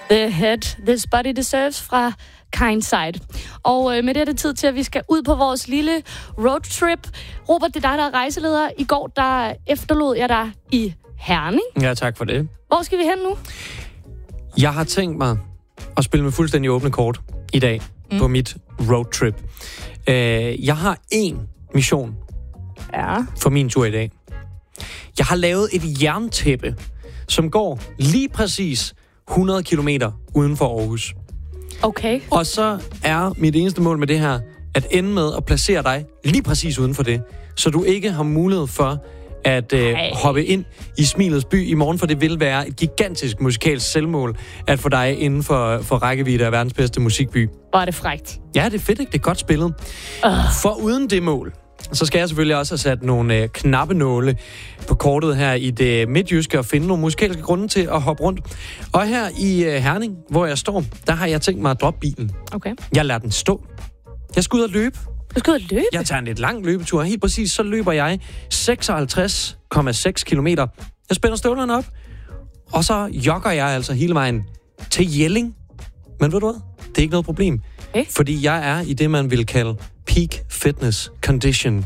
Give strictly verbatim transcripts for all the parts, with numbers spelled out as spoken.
The Head This Body Deserves fra Kindside. Og øh, med det er det tid til, at vi skal ud på vores lille roadtrip. Robert, det er dig, der er rejseleder. I går, der efterlod jeg dig i Herning. Ja, tak for det. Hvor skal vi hen nu? Jeg har tænkt mig at spille med fuldstændig åbne kort i dag mm. på mit roadtrip. Uh, jeg har én mission ja. for min tur i dag. Jeg har lavet et jerntæppe, som går lige præcis hundrede kilometer uden for Aarhus. Okay. Og så er mit eneste mål med det her, at ende med at placere dig lige præcis uden for det, så du ikke har mulighed for at øh, hoppe ind i Smilets by i morgen, for det vil være et gigantisk musikalsk selvmål at få dig inden for, for rækkevidde af verdens bedste musikby. Hvor er det frækt. Ja, det er fedt, ikke? Det er godt spillet. Uh. For uden det mål, så skal jeg selvfølgelig også have sat nogle øh, knappenåle på kortet her i det midtjyske og finde nogle musikalske grunde til at hoppe rundt. Og her i øh, Herning, hvor jeg står, der har jeg tænkt mig at droppe bilen. Okay. Jeg lader den stå. Jeg skal ud og løbe. Du skal ud og løbe? Jeg tager en lidt lang løbetur. Helt præcis, så løber jeg seksoghalvtreds komma seks kilometer. Jeg spænder støvlerne op, og så jogger jeg altså hele vejen til Jelling. Men ved du hvad? Det er ikke noget problem. Okay. Fordi jeg er i det, man vil kalde peak fitness condition.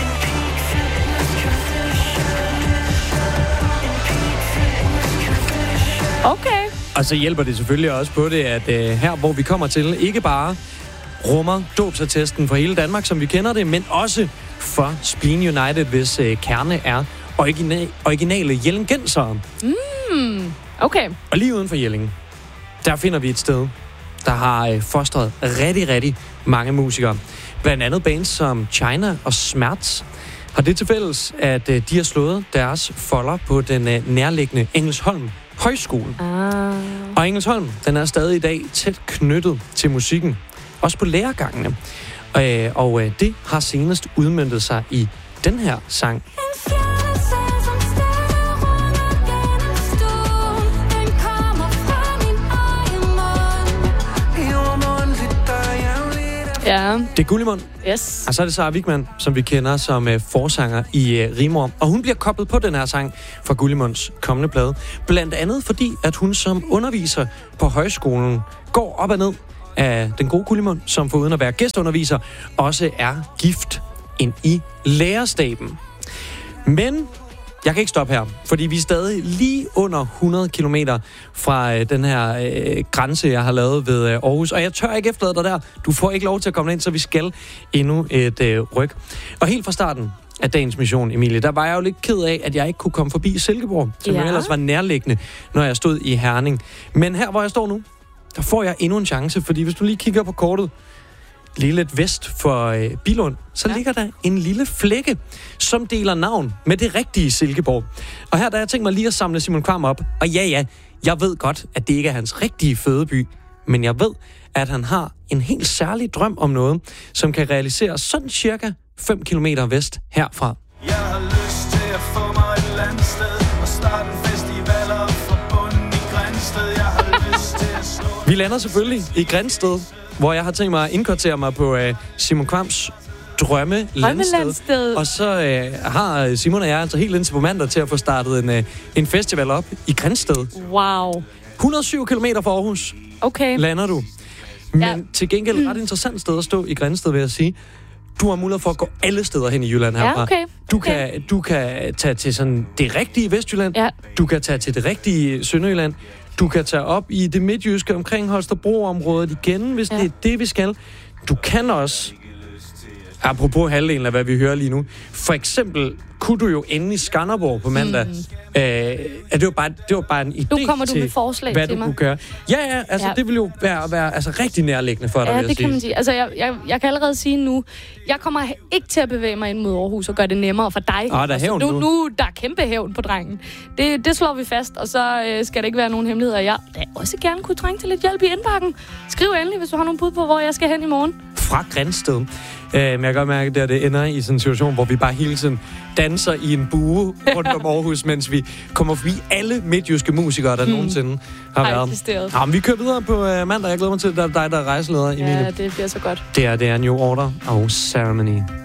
Okay. Og så hjælper det selvfølgelig også på det, at øh, her, hvor vi kommer til, ikke bare rummer dåbsattesten for hele Danmark, som vi kender det, men også for Spleen United, hvis øh, kerne er origina- originale jellingensere. Mm, okay. Og lige uden for Jelling, der finder vi et sted, der har øh, fostret rigtig, rigtig mange musikere. Blandt andet bands som China og Smerts har det til fælles, at øh, de har slået deres folder på den øh, nærliggende Engelsholm Højskole. Ah. Og Engelsholm, den er stadig i dag tæt knyttet til musikken. Også på lærergangene. Øh, og øh, det har senest udmøntet sig i den her sang. Ja. Det er Gullimund. Yes. Og så er det Sara Wigman, som vi kender som uh, forsanger i uh, Rimor. Og hun bliver koblet på den her sang fra Gullimunds kommende plade. Blandt andet fordi, at hun som underviser på højskolen går op og ned af den gode Gullimund, som foruden at være gæstunderviser, også er gift ind i lærerstaben. Men jeg kan ikke stoppe her, fordi vi er stadig lige under hundrede kilometer fra øh, den her øh, grænse, jeg har lavet ved øh, Aarhus. Og jeg tør ikke efterlade dig der. Du får ikke lov til at komme ind, så vi skal endnu et øh, ryg. Og helt fra starten af dagens mission, Emilie, der var jeg jo lidt ked af, at jeg ikke kunne komme forbi Silkeborg, som ja. ellers var nærliggende, når jeg stod i Herning. Men her, hvor jeg står nu, der får jeg endnu en chance, fordi hvis du lige kigger på kortet, lige lidt vest for øh, Billund, så ja. ligger der en lille flække, som deler navn med det rigtige Silkeborg. Og her der har jeg tænkt mig lige at samle Simon Kvam op. Og ja, ja, jeg ved godt, at det ikke er hans rigtige fødeby, men jeg ved, at han har en helt særlig drøm om noget, som kan realiseres sådan cirka fem kilometer vest herfra. Jeg har lyst til at få mig et landsted og starte en festival op fra bunden i Grænsted. Jeg har lyst til at slå... Vi lander selvfølgelig i Grænsted, hvor jeg har tænkt mig at indkvartere mig på øh, Simon Kvams drømme landsted. Og så øh, har Simon og jeg altså helt indtil på mandag til at få startet en, øh, en festival op i Grænsted. Wow. hundrede og syv kilometer fra Aarhus. Okay. Lander du. Men ja. til gengæld et ret interessant sted at stå i Grænsted, vil jeg sige. Du har mulighed for at gå alle steder hen i Jylland herfra. Ja, okay. Du, okay. kan, du kan tage til sådan det rigtige Vestjylland. Ja. Du kan tage til det rigtige Sønderjylland. Du kan tage op i det midtjyske omkring Holstebro-området igen, hvis ja. det er det, vi skal. Du kan også, apropos halvdelen af, hvad vi hører lige nu, for eksempel kunne du jo ende i Skanderborg på mandag. Mm. Øh, det, var bare, det var bare en idé nu kommer du til, med forslag hvad til du mig. kunne gøre. Ja, ja, altså ja. det vil jo være, være altså, rigtig nærliggende for dig, ja, vil jeg det sige. kan man sige. Altså, jeg, jeg, jeg kan allerede sige nu, jeg kommer ikke til at bevæge mig ind mod Aarhus og gøre det nemmere for dig. Ah, der er altså, hævn nu, nu. nu. Der er kæmpe hævn på drengen. Det, det slår vi fast, og så øh, skal der ikke være nogen hemmeligheder. Jeg vil også gerne kunne trænge til lidt hjælp i indbakken. Skriv endelig, hvis du har nogle bud på, hvor jeg skal hen i morgen. Fra Grænsted. Øh, men jeg kan godt mærke, at det ender i sådan en situation, hvor vi bare hele tiden danser i en bue rundt om Aarhus, mens vi kommer forbi alle midtjyske musikere, der hmm. nogensinde har Ej, været. Ja, men vi kører videre på uh, mandag. Jeg glæder mig til, at det er dig, der er rejseleder, Emilie. Ja, det bliver så godt. Det er, det er New Order og Ceremony.